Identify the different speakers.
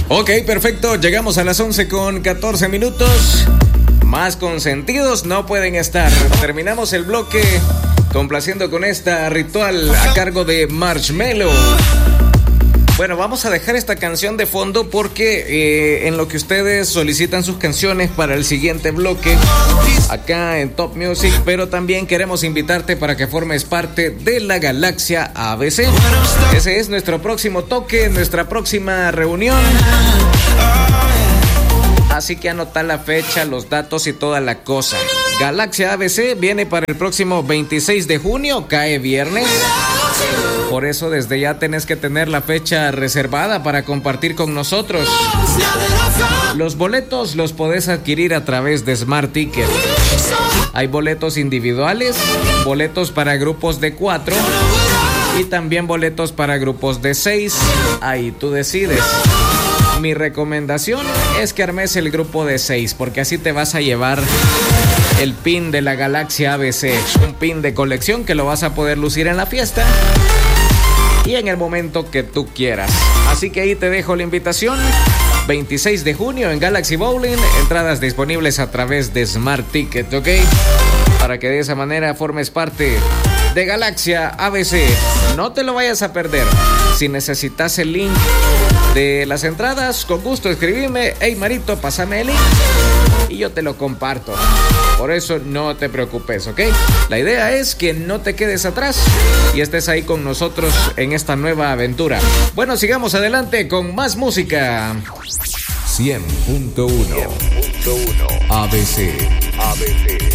Speaker 1: Ok, perfecto. Llegamos a las 11:14. Más consentidos no pueden estar. Terminamos el bloque complaciendo con esta ritual a cargo de Marshmello. Bueno, vamos a dejar esta canción de fondo porque en lo que ustedes solicitan sus canciones para el siguiente bloque acá en Top Music, pero también queremos invitarte para que formes parte de la Galaxia ABC. Ese es nuestro próximo toque, nuestra próxima reunión. Así que anota la fecha, los datos y toda la cosa. Galaxia ABC viene para el próximo 26 de junio, cae viernes. Por eso desde ya tenés que tener la fecha reservada para compartir con nosotros. Los boletos los podés adquirir a través de Smart Ticket. Hay boletos individuales, boletos para grupos de 4 y también boletos para grupos de 6. Ahí tú decides. Mi recomendación es que armes el grupo de 6 porque así te vas a llevar el pin de la Galaxia ABC, un pin de colección que lo vas a poder lucir en la fiesta y en el momento que tú quieras. Así que ahí te dejo la invitación. 26 de junio en Galaxy Bowling, entradas disponibles a través de Smart Ticket, ¿ok? Para que de esa manera formes parte de Galaxia ABC. No te lo vayas a perder. Si necesitas el link de las entradas, con gusto escribime: hey Marito, pásame el link y yo te lo comparto. Por eso no te preocupes, ¿ok? La idea es que no te quedes atrás y estés ahí con nosotros en esta nueva aventura. Bueno, sigamos adelante con más música.
Speaker 2: 100.1 ABC.